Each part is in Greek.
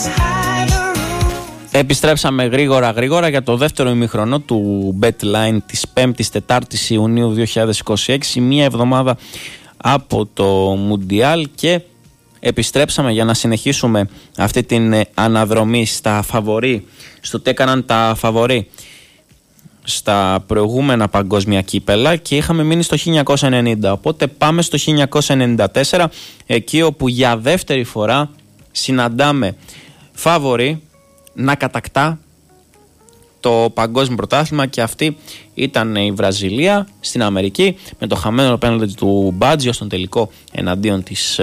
Επιστρέψαμε γρήγορα για το δεύτερο ημιχρονό του BetLine της 5ης-4ης Ιουνίου 2026, μία εβδομάδα από το Μουντιάλ, και επιστρέψαμε για να συνεχίσουμε αυτή την αναδρομή στα φαβορί, στο τι έκαναν τα φαβορί στα προηγούμενα παγκόσμια κύπελα, και είχαμε μείνει στο 1990, οπότε πάμε στο 1994, εκεί όπου για δεύτερη φορά συναντάμε φαβορί να κατακτά το παγκόσμιο πρωτάθλημα, και αυτή ήταν η Βραζιλία στην Αμερική, με το χαμένο πέναλτι του Μπάτζιο στον τελικό εναντίον της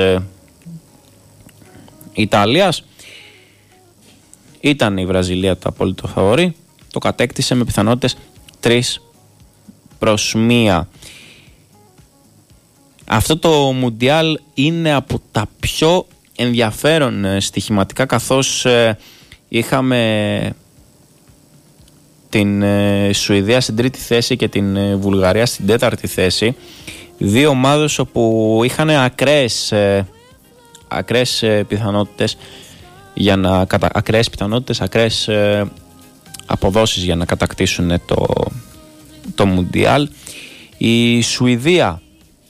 Ιταλίας. Ήταν η Βραζιλία το απόλυτο φαβορί, το κατέκτησε με πιθανότητες 3-1. Αυτό το Μουντιάλ είναι από τα πιο ενδιαφέρον στοιχηματικά, καθώς είχαμε την Σουηδία στην τρίτη θέση και την Βουλγαρία στην τέταρτη θέση. Δύο ομάδες όπου είχαν ακραίες πιθανότητες ακραίες αποδόσεις για να κατακτήσουν το Μουντιάλ. Η Σουηδία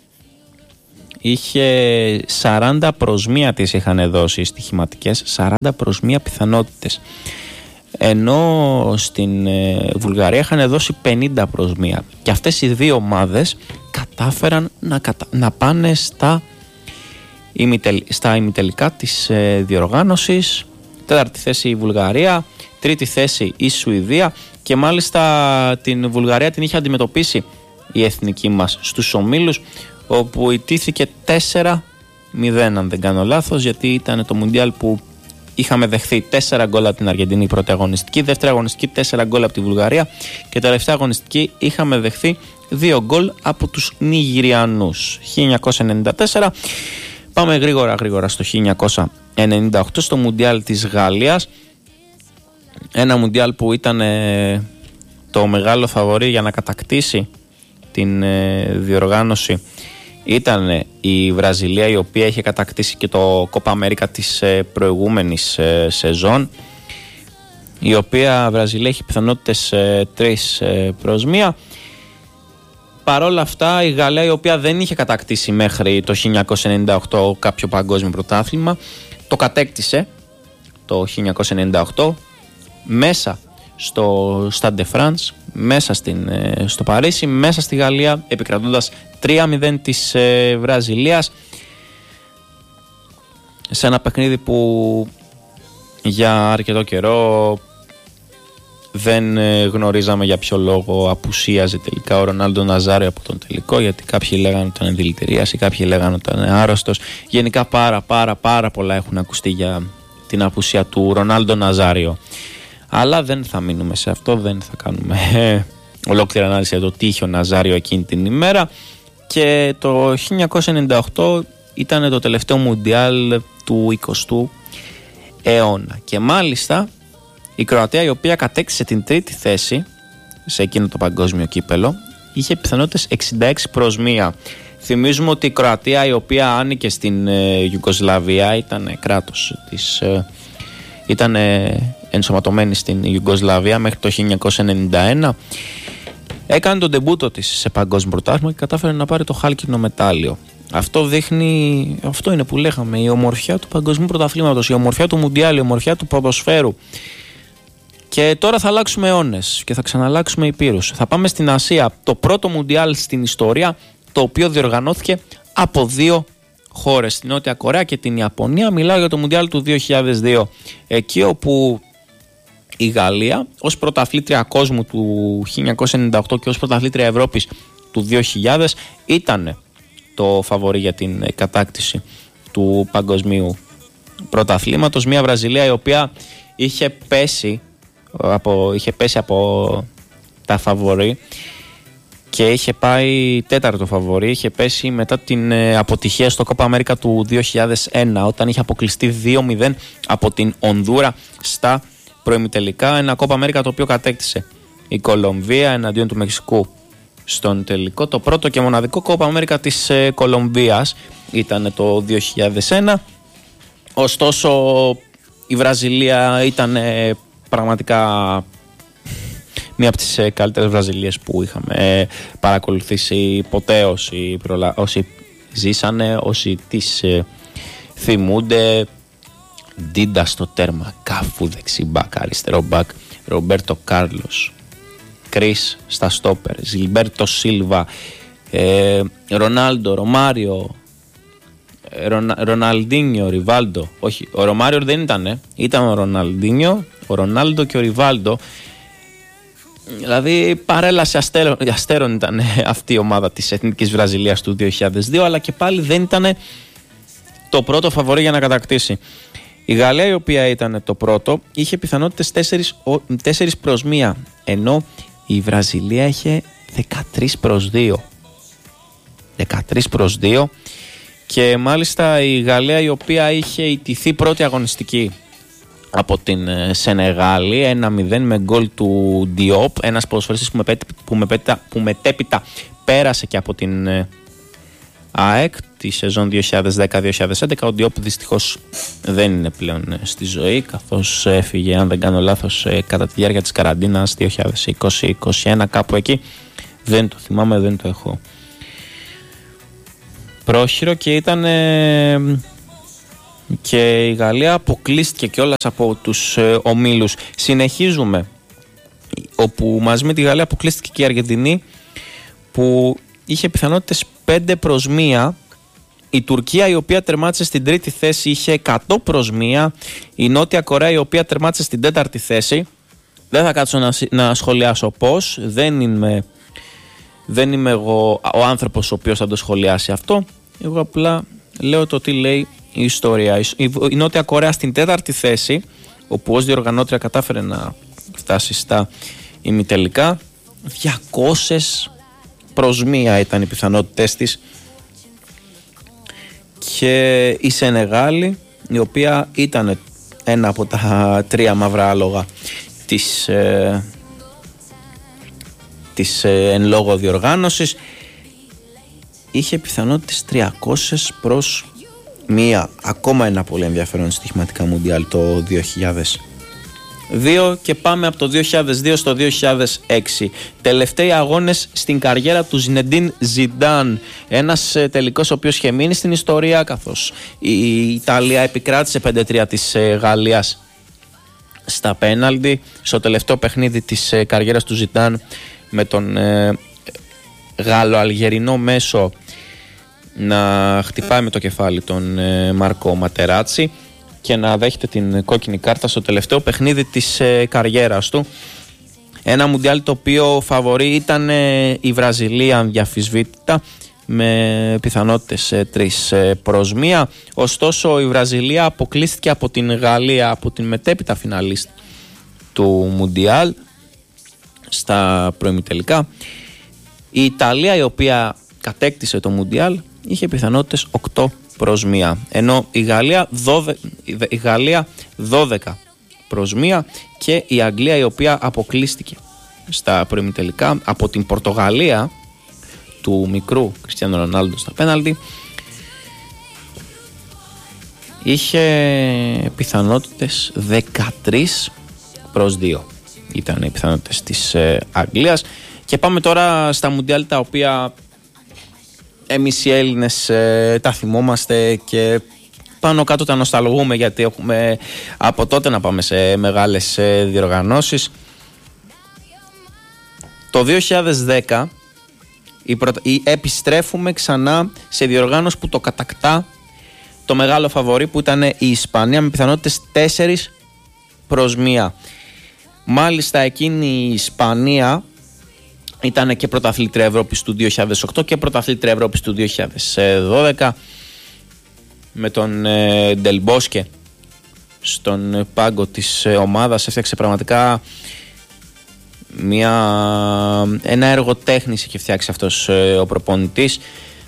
είχε 40-1 τις είχαν δώσει στοιχηματικές, 40-1 πιθανότητες, ενώ στην Βουλγαρία είχαν δώσει 50-1, και αυτές οι δύο ομάδες κατάφεραν να πάνε στα ημιτελικά της διοργάνωσης. Τέταρτη θέση η Βουλγαρία, τρίτη θέση η Σουηδία, και μάλιστα την Βουλγαρία την είχε αντιμετωπίσει η εθνική μας στους ομίλους, όπου ιτήθηκε 4-0 αν δεν κάνω λάθος, γιατί ήταν το Μουντιάλ που είχαμε δεχθεί 4 γκολ από την Αργεντινή πρώτη αγωνιστική, δεύτερη αγωνιστική 4 γκολ από τη Βουλγαρία, και τελευταία αγωνιστική είχαμε δεχθεί 2 γκολ από τους Νιγηριανούς. 1994. Πάμε γρήγορα στο 1998, στο Μουντιάλ της Γαλλίας. Ένα Μουντιάλ που ήταν το μεγάλο φαβορί για να κατακτήσει την διοργάνωση. Ήταν η Βραζιλία, η οποία είχε κατακτήσει και το Copa America της προηγούμενης σεζόν, η οποία Βραζιλία έχει πιθανότητες 3-1. Παρόλα αυτά η Γαλλία, η οποία δεν είχε κατακτήσει μέχρι το 1998 κάποιο παγκόσμιο πρωτάθλημα, το κατέκτησε το 1998 μέσα στο Stade de France, μέσα στο Παρίσι, μέσα στη Γαλλία, επικρατώντας 3-0 της Βραζιλίας, σε ένα παιχνίδι που για αρκετό καιρό δεν γνωρίζαμε για ποιο λόγο απουσίαζε τελικά ο Ρονάλντο Ναζάριο από τον τελικό, γιατί κάποιοι λέγανε ότι ήταν δηλητηρίαση, κάποιοι λέγανε ότι ήταν άρρωστος. Γενικά πάρα πολλά έχουν ακουστεί για την απουσία του Ρονάλντο Ναζάριο. Αλλά δεν θα μείνουμε σε αυτό, δεν θα κάνουμε ολόκληρη ανάλυση για το τι είχε ο Ναζάριο εκείνη την ημέρα. Και το 1998 ήταν το τελευταίο Μουντιάλ του 20ου αιώνα. Και μάλιστα η Κροατία, η οποία κατέκτησε την τρίτη θέση σε εκείνο το παγκόσμιο κύπελο, είχε πιθανότητες 66-1. Θυμίζουμε ότι η Κροατία, η οποία άνοικε στην Ιουγκοσλαβία, ήταν κράτος της, ήταν ενσωματωμένη στην Ιουγκοσλαβία μέχρι το 1991, έκανε τον ντεμπούτο της σε παγκόσμιο πρωτάθλημα και κατάφερε να πάρει το χάλκινο μετάλλιο. Αυτό είναι που λέγαμε, η ομορφιά του παγκοσμίου πρωταθλήματος, η ομορφιά του Μουντιάλ, η ομορφιά του ποδοσφαίρου. Και τώρα θα αλλάξουμε αιώνες και θα ξαναλλάξουμε υπήρους. Θα πάμε στην Ασία, το πρώτο Μουντιάλ στην ιστορία, το οποίο διοργανώθηκε από δύο χώρες, την Νότια Κορέα και την Ιαπωνία. Μιλάω για το Μουντιάλ του 2002, εκεί όπου η Γαλλία ως πρωταθλήτρια κόσμου του 1998 και ως πρωταθλήτρια Ευρώπης του 2000 ήταν το φαβορί για την κατάκτηση του παγκοσμίου πρωταθλήματος. Μια Βραζιλία η οποία είχε πέσει από τα φαβορί και είχε πάει τέταρτο φαβορί. Είχε πέσει μετά την αποτυχία στο Copa America του 2001, όταν είχε αποκλειστεί 2-0 από την Ονδούρα στα προημιτελικά. Ένα Copa America το οποίο κατέκτησε η Κολομβία εναντίον του Μεξικού στον τελικό. Το πρώτο και μοναδικό Copa America της Κολομβίας ήταν το 2001. Ωστόσο η Βραζιλία ήταν πραγματικά μία από τις καλύτερες Βραζιλίες που είχαμε παρακολουθήσει ποτέ όσοι ζήσανε, όσοι τις θυμούνται. Ντίντα στο τέρμα, Κάφου δεξιμπάκ, αριστερό μπακ, Ρομπέρτο Κάρλος, Κρίς στα στόπερ, Ζιλμπέρτο Σίλβα, Ρονάλντο, Ρωμάριο, Ροναλντίνιο, Ριβάλντο. Όχι, ο Ρωμάριο δεν ήταν ο Ροναλντίνιο, ο Ρονάλντο και ο Ριβάλντο. Δηλαδή παρέλαση αστέρων ήταν αυτή η ομάδα της Εθνικής Βραζιλίας του 2002, αλλά και πάλι δεν ήταν το πρώτο φαβορί για να κατακτήσει. Η Γαλλία, η οποία ήταν το πρώτο, είχε πιθανότητες 4-1, ενώ η Βραζιλία είχε 13-2. 13-2 και μάλιστα η Γαλλία, η οποία είχε ιτηθεί πρώτη αγωνιστική από την Σενεγάλη 1-0 με γκολ του Διόπ, ένας ποδοσφαιριστής που μετέπειτα πέρασε και από την ΑΕΚ τη σεζόν 2010-2011. Ο Διόπ δυστυχώς δεν είναι πλέον στη ζωή, καθώς έφυγε, αν δεν κάνω λάθος, κατά τη διάρκεια της καραντίνας 2020-2021, κάπου εκεί. Δεν το θυμάμαι, δεν το έχω πρόχειρο, και ήταν και η Γαλλία αποκλείστηκε κιόλας από τους ομίλους. Συνεχίζουμε, όπου μαζί με τη Γαλλία αποκλείστηκε και η Αργεντινή, που είχε πιθανότητες 5-1. Η Τουρκία, η οποία τερμάτισε στην τρίτη θέση, είχε 100-1. Η Νότια Κορέα, η οποία τερμάτισε στην τέταρτη θέση. Δεν θα κάτσω να σχολιάσω πώς. Δεν είμαι εγώ ο άνθρωπος ο οποίος θα το σχολιάσει αυτό. Εγώ απλά λέω το τι λέει η ιστορία. Η Νότια Κορέα στην τέταρτη θέση, όπου ως διοργανώτρια κατάφερε να φτάσει στα ημιτελικά. 200-1 ήταν οι πιθανότητες της. Και η Σενεγάλη, η οποία ήταν ένα από τα τρία μαύρα άλογα της εν λόγω διοργάνωσης, είχε πιθανότητες 300-1. Ακόμα ένα πολύ ενδιαφέρον στοιχηματικά Μουντιάλ το 2002, και πάμε από το 2002 στο 2006. Τελευταίοι αγώνες στην καριέρα του Ζινεντίν Ζιντάν. Ένας τελικός ο οποίος είχε μείνει στην ιστορία, καθώς η Ιταλία επικράτησε 5-3 της Γαλλίας στα πέναλτι. Στο τελευταίο παιχνίδι της καριέρας του Ζιντάν, με τον Γάλλο-Αλγερινό μέσο να χτυπάει με το κεφάλι τον Μάρκο Ματεράτσι και να δέχεται την κόκκινη κάρτα στο τελευταίο παιχνίδι της καριέρας του. Ένα Μουντιάλ το οποίο φαβορί ήταν η Βραζιλία αδιαφυσβήτητα, με πιθανότητες 3-1. Ωστόσο η Βραζιλία αποκλείστηκε από την Γαλλία, από την μετέπειτα φιναλίστ του Μουντιάλ, στα προημιτελικά. Η Ιταλία, η οποία κατέκτησε το Μουντιάλ, είχε πιθανότητες 8-1, ενώ η Γαλλία 12-1 και η Αγγλία, η οποία αποκλείστηκε στα προημιτελικά από την Πορτογαλία του μικρού Κριστιάνο Ρονάλντο στα πέναλτι, είχε πιθανότητες 13-2. Ήταν οι πιθανότητες της Αγγλίας. Και πάμε τώρα στα Μουντιάλ, τα οποία εμείς οι Έλληνες τα θυμόμαστε και πάνω κάτω τα νοσταλγούμε, γιατί έχουμε από τότε να πάμε σε μεγάλες διοργανώσεις. Το 2010 επιστρέφουμε ξανά σε διοργάνωση που το κατακτά το μεγάλο φαβορί, που ήταν η Ισπανία, με πιθανότητες 4-1. Μάλιστα εκείνη η Ισπανία ήταν και πρωταθλήτρια Ευρώπης του 2008 και πρωταθλήτρια Ευρώπης του 2012, με τον Ντελμπόσκε στον πάγκο της ομάδας. Έφτιαξε πραγματικά ένα έργο τέχνης, είχε φτιάξει αυτός ο προπονητής,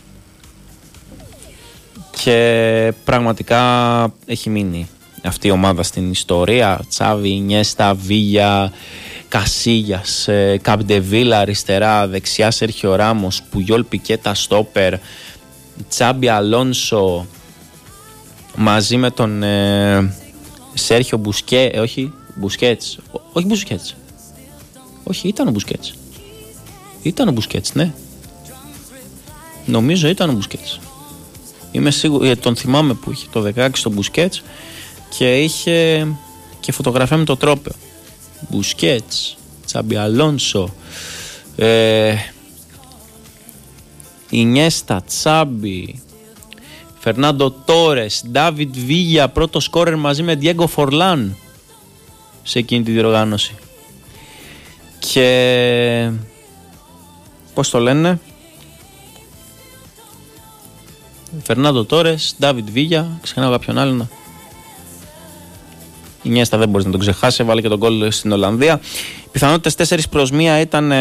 και πραγματικά έχει μείνει αυτή η ομάδα στην ιστορία. Τσάβι, Ινιέστα, Βίγια, Κασίγιας, Καπντεβίλα αριστερά, δεξιά Σέρχιο Ράμος, Πουγιόλ, Πικέτα στόπερ, Τσάμπι Αλόνσο μαζί με τον Σέρχιο Μπουσκέτς. Όχι Μπουσκέτς. Όχι, ήταν ο Μπουσκέτς. Ήταν ο Μπουσκέτς, ναι. Νομίζω ήταν ο Μπουσκέτς. Είμαι σίγουρο, τον θυμάμαι που είχε το 16 στο Μπουσκέτς και είχε και φωτογραφία με το τρόπαιο. Μπουσκέτς, Τσάμπι Αλόνσο, Ινιέστα, Τσάμπι, Φερνάντο Τόρες, Ντάβιντ Βίγια, πρώτο σκόρερ μαζί με Διέγκο Φορλάν σε εκείνη τη διοργάνωση. Και πώς το λένε, Φερνάντο Τόρες, Ντάβιντ Βίγια, ξεχνάω κάποιον άλλον. Η Νιέστα δεν μπορείς να τον ξεχάσει, βάλε και τον γκολ στην Ολλανδία. Οι πιθανότητες 4-1 ήταν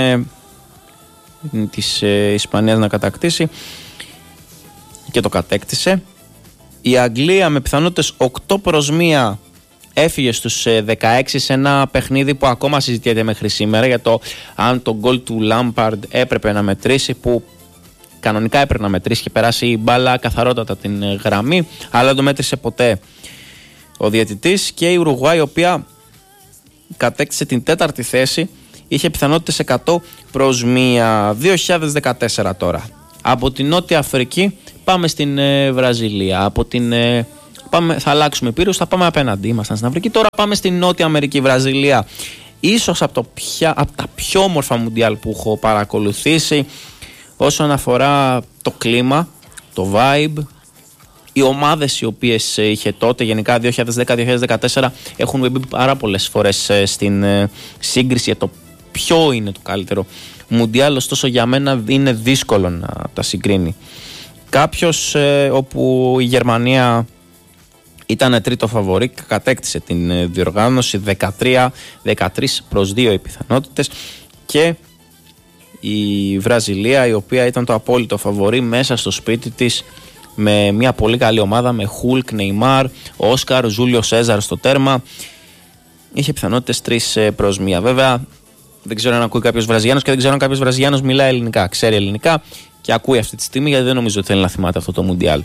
της Ισπανίας να κατακτήσει και το κατέκτησε. Η Αγγλία με πιθανότητες 8-1 έφυγε στους 16 σε ένα παιχνίδι που ακόμα συζητιέται μέχρι σήμερα για το αν το γκολ του Λάμπαρντ έπρεπε να μετρήσει, που κανονικά έπρεπε να μετρήσει και περάσει η μπάλα καθαρότατα την γραμμή, αλλά δεν το μέτρησε ποτέ ο διαιτητής. Και η Ουρουγουάη, η οποία κατέκτησε την 4η θέση, είχε πιθανότητες 100-1. 2014 τώρα. Από την Νότια Αφρική πάμε στην Βραζιλία. Θα αλλάξουμε πύρους, θα πάμε απέναντι. Ήμασταν στην Αφρική, τώρα πάμε στην Νότια Αμερική, Βραζιλία. Ίσως από τα πιο όμορφα μουντιάλ που έχω παρακολουθήσει όσον αφορά το κλίμα, το vibe. Οι ομάδες οι οποίες είχε τότε, γενικά 2010-2014, έχουν μπει πάρα πολλές φορές στην σύγκριση για το ποιο είναι το καλύτερο μουντιάλ, ωστόσο για μένα είναι δύσκολο να τα συγκρίνει κάποιος, όπου η Γερμανία ήταν τρίτο φαβορί, κατέκτησε την διοργάνωση, 13-2 οι πιθανότητες, και η Βραζιλία, η οποία ήταν το απόλυτο φαβορί μέσα στο σπίτι της, με μια πολύ καλή ομάδα, με Χουλκ, Νεϊμάρ, Όσκαρ, Ζούλιο Σέζαρ στο τέρμα, είχε πιθανότητες 3-1. Βέβαια δεν ξέρω αν ακούει κάποιος Βραζιλιάνος και δεν ξέρω αν κάποιος Βραζιλιάνος μιλάει ελληνικά, ξέρει ελληνικά και ακούει αυτή τη στιγμή, γιατί δεν νομίζω ότι θέλει να θυμάται αυτό το Μουντιάλ.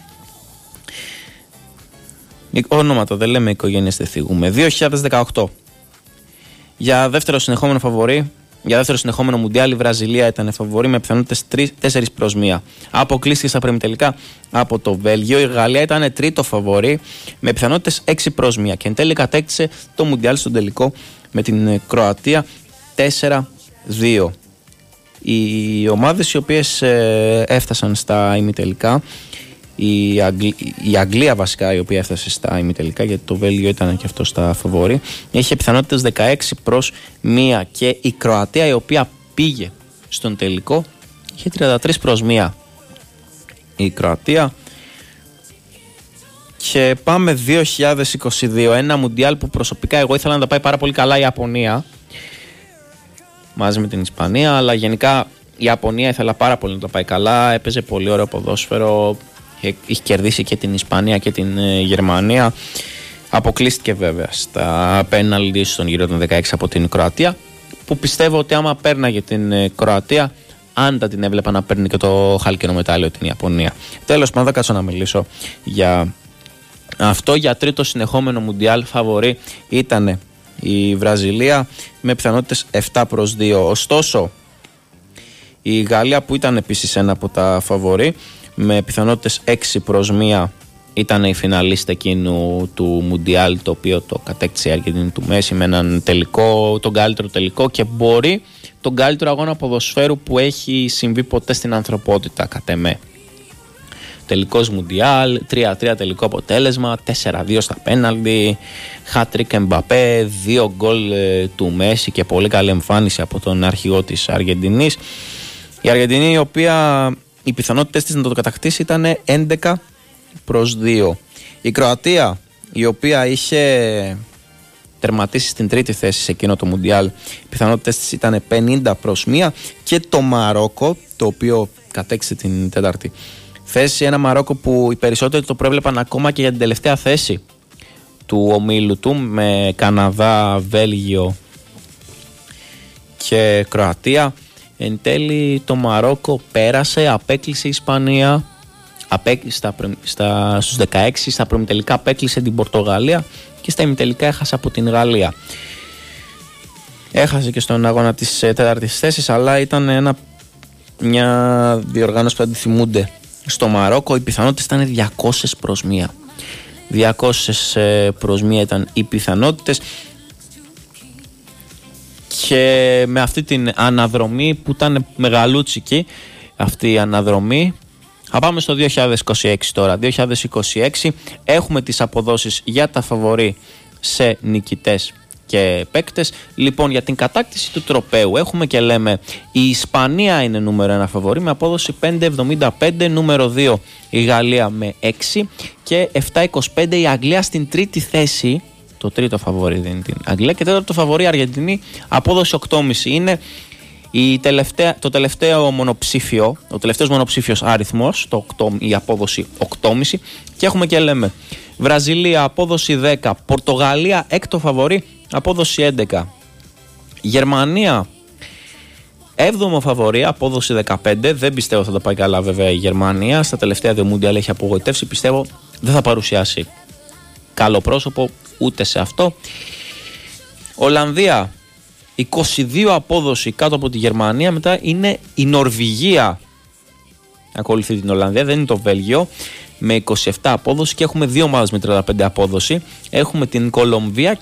Ονόματα δεν λέμε, οικογένειες δεν θίγουμε. 2018. Για δεύτερο συνεχόμενο φαβορί, για δεύτερο συνεχόμενο Μουντιάλ, η Βραζιλία ήταν φαβορί με πιθανότητες 4-1. Αποκλείστηκε στα προημιτελικά από το Βέλγιο. Η Γαλλία ήταν τρίτο φαβορί με πιθανότητες 6-1 και εν τέλει κατέκτησε το Μουντιάλ στον τελικό με την Κροατία 4-2. Οι ομάδες οι οποίες έφτασαν στα ημιτελικά, η Αγγλία βασικά, η οποία έφτασε στα ημιτελικά, γιατί το Βέλγιο ήταν και αυτό στα φαβορί, είχε πιθανότητες 16-1, και η Κροατία, η οποία πήγε στον τελικό, είχε 33-1 η Κροατία. Και πάμε 2022, ένα Μουντιάλ που προσωπικά εγώ ήθελα να τα πάει πάρα πολύ καλά η Ιαπωνία μαζί με την Ισπανία, αλλά γενικά η Ιαπωνία ήθελα πάρα πολύ να τα πάει καλά, έπαιζε πολύ ωραίο ποδόσφαιρο, είχε κερδίσει και την Ισπανία και την Γερμανία. Αποκλείστηκε βέβαια στα πέναλτι στον γύρο των 16 από την Κροατία, που πιστεύω ότι άμα πέρναγε την Κροατία, άντα την έβλεπα να παίρνει και το χάλκινο μετάλλιο την Ιαπωνία. Τέλος πάντων, θα κάτσω να μιλήσω για αυτό. Για τρίτο συνεχόμενο Μουντιάλ, φαβορί ήταν η Βραζιλία με πιθανότητες 7-2. Ωστόσο, η Γαλλία, που ήταν επίσης ένα από τα φαβορί, με πιθανότητες 6-1, ήταν η φιναλίστα εκείνου του Μουντιάλ, το οποίο το κατέκτησε η Αργεντινή του Μέση με έναν τελικό, τον καλύτερο τελικό, και μπορεί τον καλύτερο αγώνα ποδοσφαίρου που έχει συμβεί ποτέ στην ανθρωπότητα, κατ' εμέ. Τελικός Μουντιάλ, 3-3 τελικό αποτέλεσμα, 4-2 στα πέναλτι, χάτρικ Εμπαπέ, 2 γκολ του Μέση και πολύ καλή εμφάνιση από τον αρχηγό της Αργεντινής. Η Αργεντινή, η οποία οι πιθανότητες της να το κατακτήσει ήταν 11-2. Η Κροατία, η οποία είχε τερματίσει στην τρίτη θέση σε εκείνο το Μουντιάλ, οι πιθανότητες της ήταν 50-1, και το Μαρόκο, το οποίο κατέκτησε την τέταρτη θέση, ένα Μαρόκο που οι περισσότεροι το προέβλεπαν ακόμα και για την τελευταία θέση του ομίλου του, με Καναδά, Βέλγιο και Κροατία. Εν τέλει το Μαρόκο πέρασε, απέκλεισε η Ισπανία, στους 16 στα προημιτελικά απέκλεισε την Πορτογαλία και στα ημιτελικά έχασε από την Γαλλία. Έχασε και στον αγώνα της τέταρτης θέσης, αλλά ήταν μια διοργάνωση που αντιθυμούνται στο Μαρόκο. Οι πιθανότητες ήταν 200-1. 200-1 ήταν οι πιθανότητες. Και με αυτή την αναδρομή που ήταν μεγαλούτσικη, αυτή η αναδρομή, θα πάμε στο 2026 τώρα. 2026 έχουμε τις αποδόσεις για τα φαβορί σε νικητές και παίκτες. Λοιπόν, για την κατάκτηση του τροπαίου έχουμε και λέμε η Ισπανία είναι νούμερο 1 φαβορί με απόδοση 5,75, νούμερο 2 η Γαλλία με 6 και 7,25 η Αγγλία στην τρίτη θέση. Το τρίτο φαβορί δεν είναι την Αγγλία και τέταρτο φαβορί Αργεντινή, απόδοση 8,5. Είναι το τελευταίο μονοψήφιο, ο τελευταίος μονοψήφιος αριθμός, η απόδοση 8,5 και έχουμε και λέμε Βραζιλία απόδοση 10, Πορτογαλία έκτο φαβορί απόδοση 11, Γερμανία 7ο φαβορί απόδοση 15, δεν πιστεύω θα τα πάει καλά βέβαια η Γερμανία, στα τελευταία δύο Μουντιάλ έχει απογοητεύσει, πιστεύω δεν θα παρουσιάσει καλό πρόσωπο ούτε σε αυτό. Ολλανδία 22 απόδοση κάτω από τη Γερμανία, μετά είναι η Νορβηγία ακολουθεί την Ολλανδία, δεν είναι το Βέλγιο με 27 απόδοση και έχουμε δύο ομάδες με 35 απόδοση. Έχουμε την Κολομβία